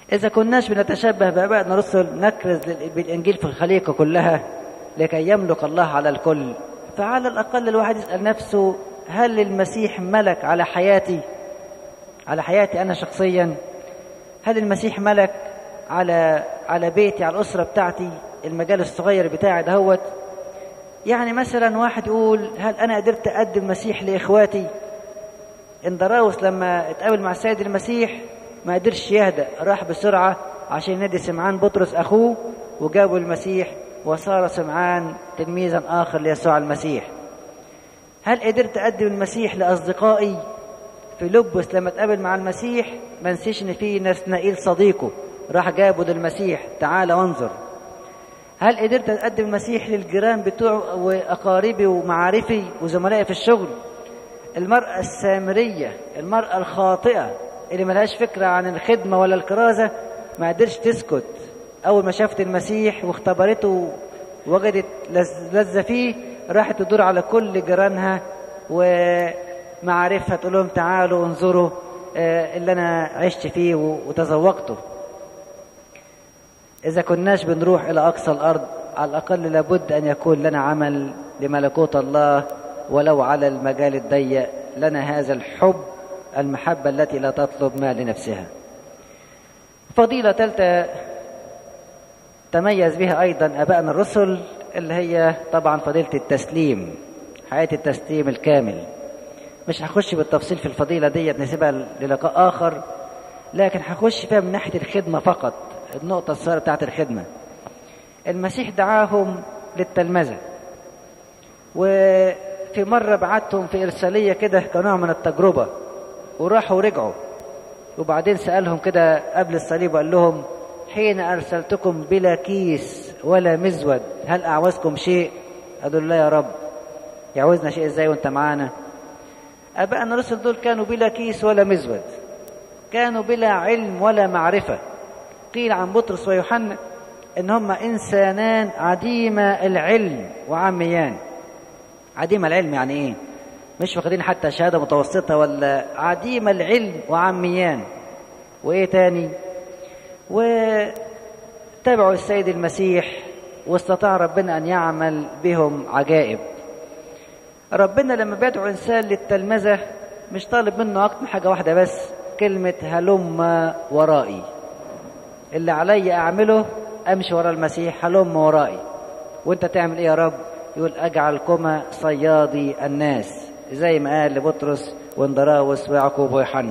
إذا كناش بنتشبه بآبائنا الرسل نكرز بالإنجيل في الخليقة كلها لكي يملك الله على الكل، فعلى الأقل الواحد يسأل نفسه: هل المسيح ملك على حياتي؟ على حياتي أنا شخصيا؟ هل المسيح ملك على بيتي، على الأسرة بتاعتي، المجال الصغير بتاعي دهوت؟ يعني مثلا واحد يقول: هل أنا قدرت أقدم المسيح لإخواتي؟ اندراوس لما اتقابل مع السيد المسيح ما قدرش يهدأ، راح بسرعة عشان ينادي سمعان بطرس أخوه وجابوا المسيح، وصار سمعان تلميذا آخر ليسوع المسيح. هل قدرت أقدم المسيح لأصدقائي؟ فيلبس لما اتقابل مع المسيح ما نسيش إن في نثنائيل صديقه، راح جابه للمسيح: تعال وانظر. هل قدرت أقدم المسيح للجيران بتوعه وأقاربي ومعارفي وزملائي في الشغل؟ المرأة السامرية، المرأة الخاطئة اللي ملهاش فكرة عن الخدمة ولا الكرازة، ما قدرش تسكت. أول ما شافت المسيح واختبرته ووجدت لذة فيه، راحت تدور على كل جيرانها ومعارفها تقول لهم: تعالوا انظروا اللي أنا عشت فيه وتذوقته. إذا كناش بنروح إلى أقصى الأرض، على الأقل لابد أن يكون لنا عمل لملكوت الله ولو على المجال الضيق، لنا هذا الحب، المحبة التي لا تطلب ما لنفسها. فضيلة ثالثة تميز بها أيضا آبائنا الرسل، اللي هي طبعا فضيلة التسليم، حياة التسليم الكامل. مش هخش بالتفصيل في الفضيلة دي، نسيبها للقاء آخر، لكن هخش فيها من ناحية الخدمة فقط، النقطة الصغيرة بتاعت الخدمة. المسيح دعاهم للتلمذة، وفي مرة بعتهم في إرسالية كده كنوع من التجربة، وراحوا ورجعوا، وبعدين سألهم كده قبل الصليب وقال لهم: حين أرسلتكم بلا كيس ولا مزود هل أعوزكم شيء؟ قالوا: لا يا رب. يعوزنا شيء إزاي وأنت معانا؟ آبائنا الرسل دول كانوا بلا كيس ولا مزود، كانوا بلا علم ولا معرفة. قيل عن بطرس ويوحنا إن هم إنسانان عديم العلم وعميان. عديم العلم يعني إيه؟ مش واخدين حتى شهادة متوسطة، ولا عديم العلم وعميان. وإيه تاني؟ وتابعوا السيد المسيح، واستطاع ربنا أن يعمل بهم عجائب. ربنا لما بيدعو إنسان للتلمذة مش طالب منه أكتر من حاجة واحدة بس، كلمة: هلم ورائي. اللي علي أعمله أمشي وراء المسيح، هلم ورائي. وانت تعمل إيه يا رب؟ يقول: أجعلكما صيادي الناس، زي ما قال لبطرس واندراوس ويعقوب ويوحنا.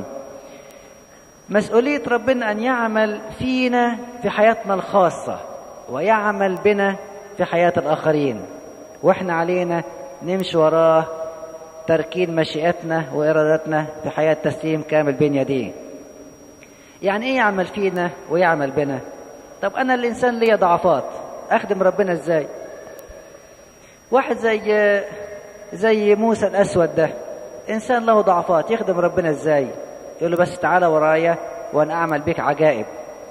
مسؤولية ربنا أن يعمل فينا في حياتنا الخاصة، ويعمل بنا في حياة الآخرين، وإحنا علينا نمشي وراه، تركين مشيئتنا وإرادتنا في حياة تسليم كامل بين يديه. يعني إيه يعمل فينا ويعمل بنا؟ طب أنا الإنسان ليا ضعفات، أخدم ربنا إزاي؟ واحد زي موسى الأسود ده، إنسان له ضعفات، يخدم ربنا إزاي؟ يقول له: بس تعالى ورايا وأنا أعمل بك عجائب.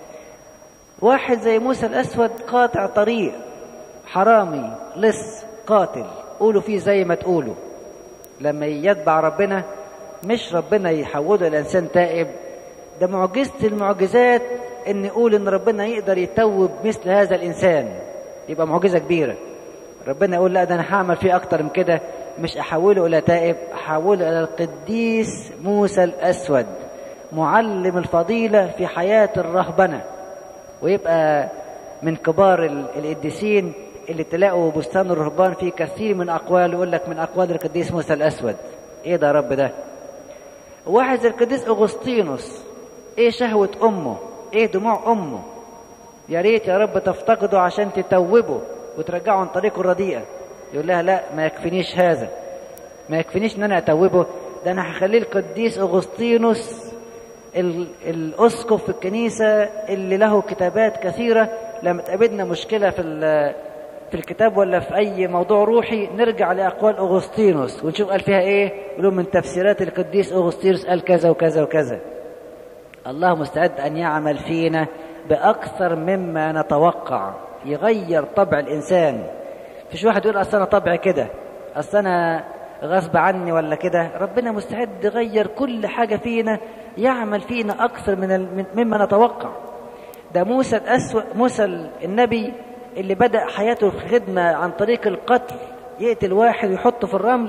واحد زي موسى الأسود قاطع طريق، حرامي، لص، قاتل، قولوا فيه زي ما تقولوا. لما يتبع ربنا مش ربنا يحوله إلى إنسان تائب، ده معجزة المعجزات إن يقول إن ربنا يقدر يتوب مثل هذا الإنسان، يبقى معجزة كبيرة. ربنا يقول: لا، ده أنا هعمل فيه أكتر من كده، مش أحوله إلى تائب، أحوله إلى القديس موسى الأسود، معلم الفضيلة في حياة الرهبنة، ويبقى من كبار القديسين اللي تلاقوا بستان الرهبان فيه كثير من أقوال، يقول لك من أقوال القديس موسى الأسود. إيه ده يا رب ده؟ واحد زي القديس أغسطينوس، إيه شهوة أمه، إيه دموع أمه، يا ريت يا رب تفتقده عشان تتوبه وترجعه عن طريقه الرديئة. يقول لها: لا، ما يكفينيش هذا، ما يكفينيش ان انا اتوبه، ده انا هخليه القديس اغسطينوس الاسقف في الكنيسة اللي له كتابات كثيرة. لما تقابلنا مشكلة في الكتاب ولا في اي موضوع روحي نرجع لاقوال اغسطينوس ونشوف قال فيها ايه، يقولوا من تفسيرات القديس اغسطينوس قال كذا وكذا وكذا. الله مستعد ان يعمل فينا باكثر مما نتوقع، يغير طبع الانسان. فيش واحد يقول: اصل انا طبعي كده، اصل انا غصب عني ولا كده. ربنا مستعد يغير كل حاجة فينا، يعمل فينا اكثر مما نتوقع. ده موسى النبي اللي بدأ حياته في خدمة عن طريق القتل، يقتل واحد ويحطه في الرمل.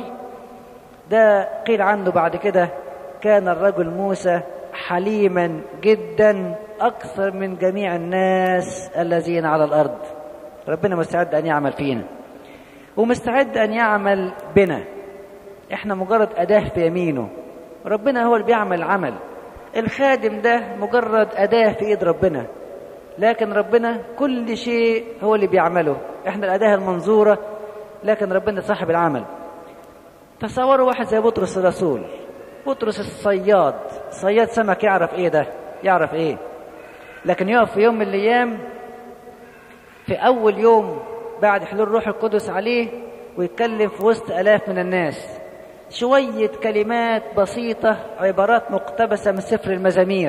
ده قيل عنه بعد كده كان الرجل موسى حليما جدا أكثر من جميع الناس الذين على الأرض. ربنا مستعد أن يعمل فينا ومستعد أن يعمل بنا، إحنا مجرد أداة في يمينه. ربنا هو اللي بيعمل العمل، الخادم ده مجرد أداة في إيد ربنا، لكن ربنا كل شيء هو اللي بيعمله، إحنا الأداة المنظورة لكن ربنا صاحب العمل. تصوروا واحد زي بطرس الرسول، بطرس الصياد، صياد سمك، يعرف إيه ده؟ يعرف إيه؟ لكن يقف في يوم من الأيام في أول يوم بعد حلول روح القدس عليه ويتكلم في وسط آلاف من الناس شوية كلمات بسيطة، عبارات مقتبسة من سفر المزامير،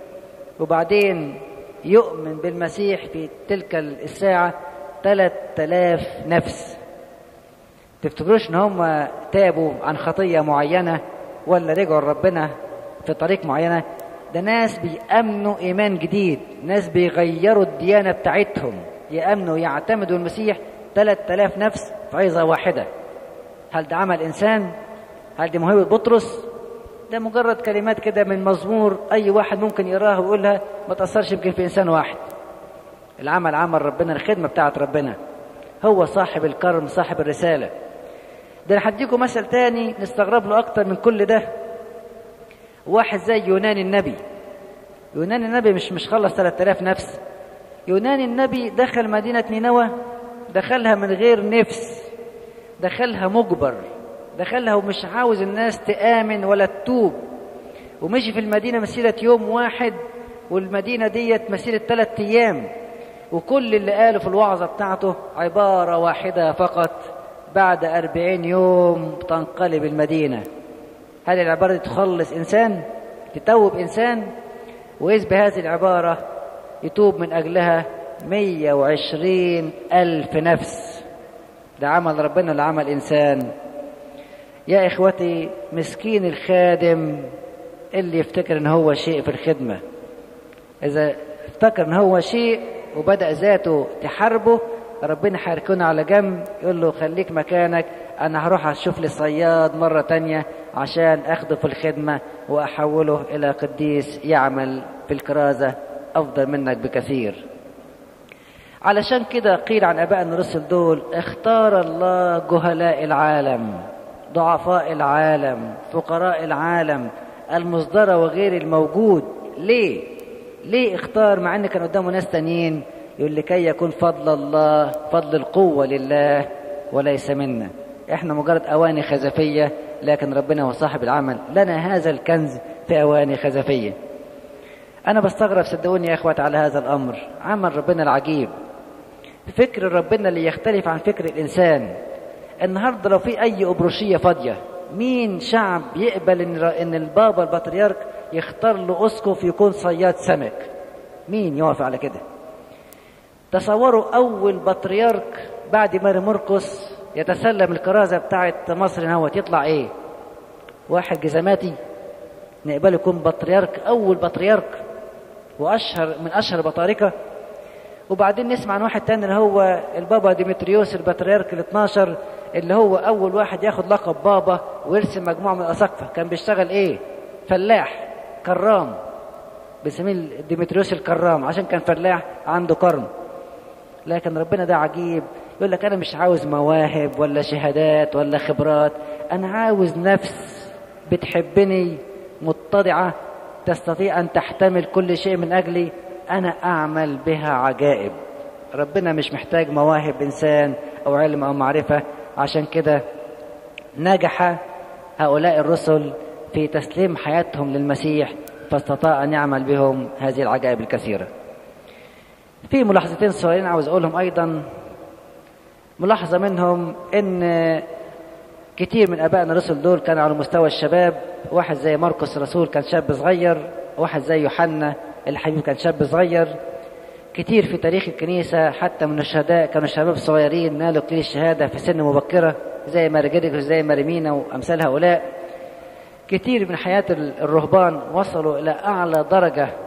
وبعدين يؤمن بالمسيح في تلك الساعة 3000 نفس. تفتكروش ان هم تابوا عن خطية معينة ولا رجعوا لربنا في طريق معينة؟ ده ناس بيأمنوا إيمان جديد، ناس بيغيروا الديانة بتاعتهم، يأمنوا يعتمدوا المسيح. 3000 نفس في عظة واحدة. هل ده عمل إنسان؟ هل دي موهبة بطرس؟ ده مجرد كلمات كده من مزمور أي واحد ممكن يقراها ويقولها، ما تأثرش يمكن في إنسان واحد. العمل عمل ربنا، الخدمة بتاعت ربنا، هو صاحب الكرم، صاحب الرسالة. ده أنا هديكم مثل تاني نستغرب له أكتر من كل ده. واحد زي يونان النبي. يونان النبي مش خلص 3000 نفس. يونان النبي دخل مدينة نينوى، دخلها من غير نفس، دخلها مجبر، دخلها ومش عاوز الناس تآمن ولا تتوب، ومشي في المدينة مسيرة يوم واحد، والمدينة ديت مسيرة 3 أيام، وكل اللي قاله في الوعظة بتاعته عبارة واحدة فقط: بعد 40 يوم تنقلب المدينة. هذه العبارة دي تخلص إنسان، تتوب إنسان، وإذ بهذه العبارة يتوب من أجلها 120,000 نفس. ده عمل ربنا ولا عمل إنسان؟ يا إخوتي، مسكين الخادم اللي يفتكر إن هو شيء في الخدمة. إذا افتكر إن هو شيء وبدأ ذاته تحاربه، ربنا هيركنه على جنب، يقول له خليك مكانك، أنا هروح أشوف لي صياد مرة تانية عشان أخده في الخدمة وأحوله إلى قديس يعمل في الكرازة أفضل منك بكثير. علشان كده قيل عن آبائنا الرسل دول: اختار الله جهلاء العالم، ضعفاء العالم، فقراء العالم، المصدر وغير الموجود. ليه اختار مع ان كان قدامه ناس تانيين؟ يقول لكي يكون فضل الله، فضل القوة لله وليس منا. احنا مجرد اواني خزفية، لكن ربنا هو صاحب العمل، لنا هذا الكنز في اواني خزفية. انا بستغرب صدقوني يا اخوات على هذا الامر، عمل ربنا العجيب، فكر ربنا اللي يختلف عن فكر الانسان. النهارده لو في اي ابروشية فاضية، مين شعب يقبل ان البابا البطريرك يختار له اسقف يكون صياد سمك؟ مين يوافق على كده؟ تصوروا اول بطريرك بعد ماري مرقس يتسلم الكرازة بتاعت مصر نوت، يطلع ايه؟ واحد جزماتي نقبله يكون بطريرك، اول بطريرك واشهر من اشهر بطاركة. وبعدين نسمع عن واحد تاني اللي هو البابا ديمتريوس البطريرك ال12، اللي هو اول واحد ياخد لقب بابا ويرسم مجموعة من الاساقفة. كان بيشتغل ايه؟ فلاح، كرام، بيسميه ديمتريوس الكرام عشان كان فلاح عنده كرم. لكن ربنا ده عجيب، يقول لك انا مش عاوز مواهب ولا شهادات ولا خبرات، انا عاوز نفس بتحبني متضعة تستطيع ان تحتمل كل شيء من اجلي، انا اعمل بها عجائب. ربنا مش محتاج مواهب انسان او علم او معرفة. عشان كده نجح هؤلاء الرسل في تسليم حياتهم للمسيح، فاستطاع ان يعمل بهم هذه العجائب الكثيرة. في ملاحظتين صغيرين عاوز اقولهم ايضا. ملاحظة منهم ان كتير من ابائنا الرسل دول كانوا على مستوى الشباب. واحد زي مرقس الرسول كان شاب صغير، واحد زي يوحنا الحبيب كان شاب صغير. كتير في تاريخ الكنيسة حتى من الشهداء كانوا شباب صغيرين نالوا كتير الشهادة في سن مبكرة، زي مارجريجوس وزي ماريمينا وامثال هؤلاء. كتير من حياة الرهبان وصلوا الى اعلى درجة